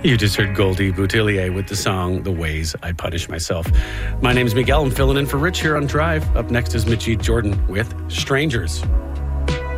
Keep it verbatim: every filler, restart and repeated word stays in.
You just heard Goldie Boutillier with the song The Ways I Punish Myself. My name's Miguel. I'm filling in for Rich here on Drive. Up next is Majid Jordan with Strangers.